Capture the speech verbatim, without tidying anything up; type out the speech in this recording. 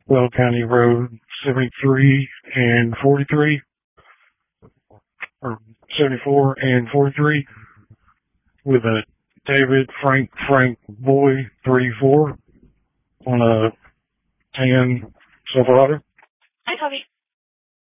Well County Road seventy-three and forty-three, or seventy-four and forty-three, with a David Frank Frank Boy thirty-four on a tan Silverado. Hi, Toby.